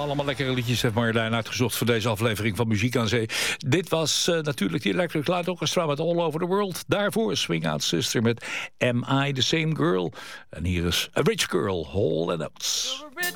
allemaal lekkere liedjes heeft Marjolein uitgezocht voor deze aflevering van Muziek aan Zee. Dit was natuurlijk die Electric Light Orchestra met All Over the World. Daarvoor Swing Out Sister met Am I the Same Girl? En hier is A Rich Girl, Hall & Oates. You're a rich